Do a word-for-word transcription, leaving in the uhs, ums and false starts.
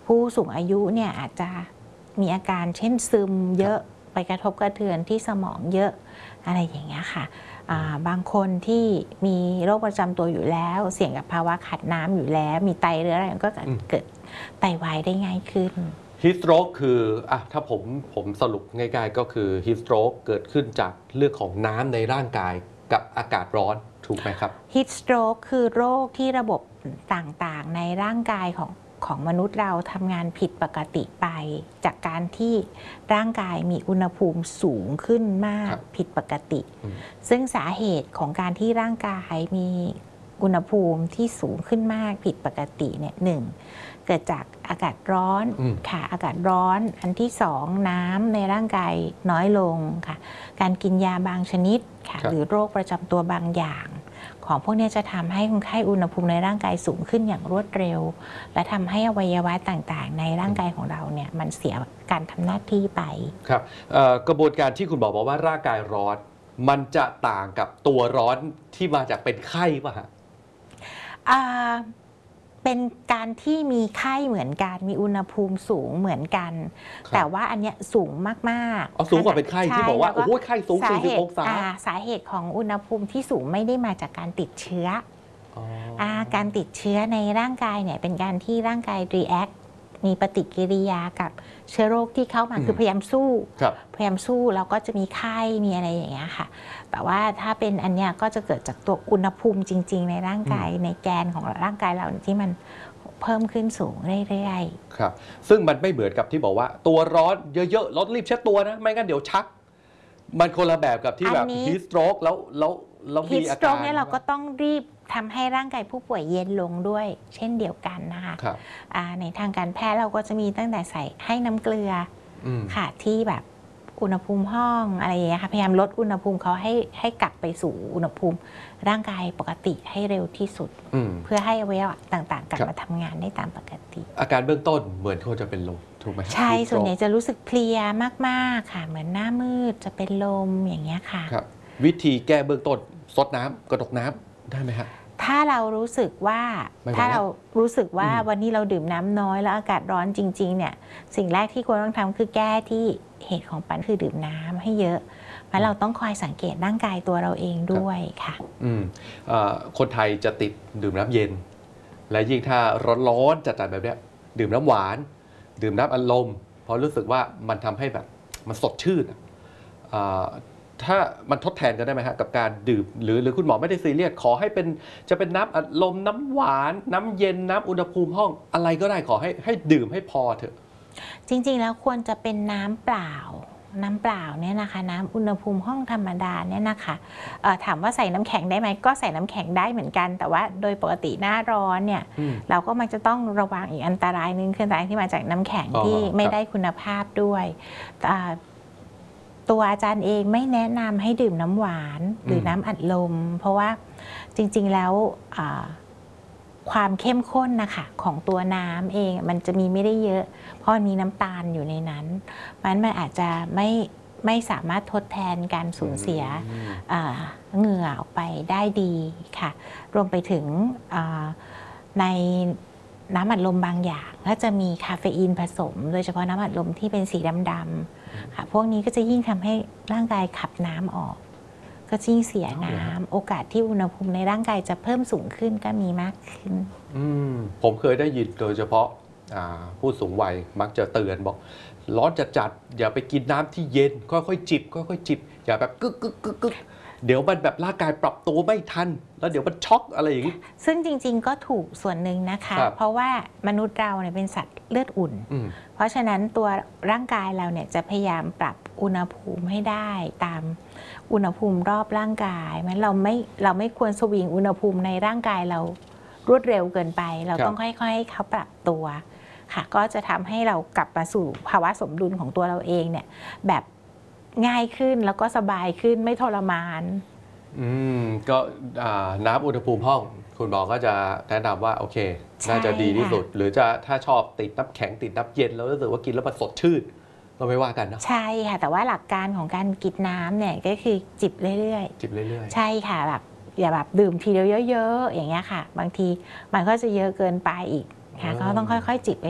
ผู้สูงอายุเนี่ยอาจจะมีอาการเช่นซึมเยอะไปกระทบกระเทือนที่สมองเยอะอะไรอย่างเงี้ยค่ะบางคนที่มีโรคประจำตัวอยู่แล้วเสี่ยงกับภาวะขาดน้ำอยู่แล้วมีไตเรื้อรังก็เกิดไตวายได้ง่ายขึ้นฮีทสโตรกคืออ่ะถ้าผมผมสรุปง่ายๆก็คือฮีทสโตรกเกิดขึ้นจากเรื่องของน้ำในร่างกายกับอากาศร้อนถูกไหมครับฮีทสโตรกคือโรคที่ระบบต่างๆในร่างกายของของมนุษย์เราทำงานผิดปกติไปจากการที่ร่างกายมีอุณหภูมิสูงขึ้นมากผิดปกติซึ่งสาเหตุของการที่ร่างกายมีอุณหภูมิที่สูงขึ้นมากผิดปกติเนี่ยหนึ่งเกิดจากอากาศร้อนค่ะอากาศร้อนอันที่สองน้ำในร่างกายน้อยลงค่ะการกินยาบางชนิดค่ะหรือโรคประจำตัวบางอย่างของพวกนี้จะทำให้คนไข้อุณหภูมิในร่างกายสูงขึ้นอย่างรวดเร็วและทำให้อวัยวะต่างๆในร่างกายของเราเนี่ยมันเสียการทำหน้าที่ไปครับกระบวนการที่คุณบอกบอกว่าร่างกายร้อนมันจะต่างกับตัวร้อนที่มาจากเป็นไข้ป่ะฮะเป็นการที่มีไข้เหมือนกันมีอุณหภูมิสูงเหมือนกันแต่ว่าอันเนี้ยสูงมากๆอ๋อสูงกว่าเป็นไข้ที่บอกว่าโอ้โหไข้สูงสี่สิบองศาสาเหตุของอุณหภูมิที่สูงไม่ได้มาจากการติดเชื้อการติดเชื้อในร่างกายเนี่ยเป็นการที่ร่างกาย react มีปฏิกิริยากับเชื้อโรคที่เข้ามาคือพยายามสู้พยายามสู้แล้วก็จะมีไข้มีอะไรอย่างเงี้ยค่ะแต่ว่าถ้าเป็นอันเนี้ยก็จะเกิดจากตัวอุณหภูมิจริงๆในร่างกายในแกนของร่างกายเราที่มันเพิ่มขึ้นสูงเรื่อยๆครับซึ่งมันไม่เหมือนกับที่บอกว่าตัวร้อนเยอะๆรถรีบเช็ดตัวนะไม่งั้นเดี๋ยวชักมันคนละแบบกับที่แบบฮีทสโตรกแล้วแล้วแล้วมีอาการเนี่ยเราก็ต้องรีบทำให้ร่างกายผู้ป่วยเย็นลงด้วยเช่นเดียวกันนะคะในทางการแพทย์เราก็จะมีตั้งแต่ใส่ให้น้ำเกลือค่ะที่แบบอุณหภูมิห้องอะไรอย่างเงี้ยค่ะพยายามลดอุณหภูมิเขาให้ให้กลับไปสู่อุณหภูมิร่างกายปกติให้เร็วที่สุดเพื่อให้อวัยวะต่างๆกลับมาทำงานได้ตามปกติอาการเบื้องต้นเหมือนเขาจะเป็นลมถูกไหมใช่ส่วนใหญ่จะรู้สึกเพลียมากๆค่ะเหมือนหน้ามืดจะเป็นลมอย่างเงี้ยค่ะครับวิธีแก้เบื้องต้นซดน้ำกระดกน้ำได้ไหมครับถ้าเรารู้สึกว่าถ้าเรารู้สึกว่าวันนี้เราดื่มน้ำน้อยแล้วอากาศร้อนจริงๆเนี่ยสิ่งแรกที่ควรต้องทำคือแก้ที่เหตุของปัญหาคือดื่มน้ำให้เยอะเพราะเราต้องคอยสังเกตร่างกายตัวเราเองด้วยค่ะอืมคนไทยจะติดดื่มน้ำเย็นและยิ่งถ้าร้อนๆจัดๆแบบนี้ดื่มน้ำหวานดื่มน้ำอัดลมเพราะรู้สึกว่ามันทำให้แบบมันสดชื่นถ้ามันทดแทนกันได้ไหมฮะกับการดื่มหรือหรือคุณหมอไม่ได้ซีเรียสขอให้เป็นจะเป็นน้ำอัดลมน้ำหวานน้ำเย็นน้ำอุณหภูมิห้องอะไรก็ได้ขอให้ให้ดื่มให้พอเถอะจริงๆแล้วควรจะเป็นน้ำเปล่าน้ำเปล่าเนี่ยนะคะน้ำอุณหภูมิห้องธรรมดาเนี่ยนะคะถามว่าใส่น้ำแข็งได้ไหมก็ใส่น้ำแข็งได้เหมือนกันแต่ว่าโดยปกติหน้าร้อนเนี่ยเราก็มักจะต้องระวังอีกอันตรายนึงคืออันตรายที่มาจากน้ำแข็งที่ไม่ได้คุณภาพด้วยตัวอาจารย์เองไม่แนะนำให้ดื่มน้ำหวานหรือน้ำอัดลมเพราะว่าจริงๆแล้วความเข้มข้นนะคะของตัวน้ำเองมันจะมีไม่ได้เยอะเพราะมันมีน้ำตาลอยู่ในนั้นมันมันอาจจะไม่ไม่สามารถทดแทนการสูญเสียเหงื่อออกไปได้ดีค่ะรวมไปถึงในน้ำอัดลมบางอย่างก็จะมีคาเฟอีนผสมโดยเฉพาะน้ำอัดลมที่เป็นสีดำๆค่ะพวกนี้ก็จะยิ่งทำให้ร่างกายขับน้ำออกก็ยิ่งเสียน้ำโอกาสที่อุณหภูมิในร่างกายจะเพิ่มสูงขึ้นก็มีมากขึ้นอืมผมเคยได้ยินโดยเฉพาะผู้สูงวัยมักจะเตือนบอกร้อนจัดๆอย่าไปกินน้ำที่เย็นค่อยๆจิบค่อยๆจิบอย่าแบบกึกกึกกึกกึกเดี๋ยวมันแบบร่างกายปรับตัวไม่ทันแล้วเดี๋ยวมันช็อกอะไรอย่างนี้ซึ่งจริงๆก็ถูกส่วนหนึ่งนะคะเพราะว่ามนุษย์เราเนี่ยเป็นสัตว์เลือดอุ่นเพราะฉะนั้นตัวร่างกายเราเนี่ยจะพยายามปรับอุณหภูมิให้ได้ตามอุณหภูมิรอบร่างกายมันเราไม่เราไม่ควรสวิงอุณหภูมิในร่างกายเรารวดเร็วเกินไปเราต้องค่อยๆให้เขาปรับตัวค่ะก็จะทำให้เรากลับมาสู่ภาวะสมดุลของตัวเราเองเนี่ยแบบง่ายขึ้นแล้วก็สบายขึ้นไม่ทรมานอืมก็น้ำอุณหภูมิห้องคุณหมอก็จะแนะนำว่าโอเคน่าจะดีที่สุดหรือจะถ้าชอบติดน้ำแข็งติดน้ำเย็นแล้วรู้สึกว่ากินแล้วมันสดชื่นก็ไม่ว่ากันเนาะใช่ค่ะแต่ว่าหลักการของการกินน้ำเนี่ยก็คือจิบเรื่อยๆจิบเรื่อยๆใช่ค่ะแบบอย่าแบบดื่มทีเดียวเยอะๆอย่างเงี้ยค่ะบางทีมันก็จะเยอะเกินไปอีกค่ะก็ต้องค่อยๆจิบ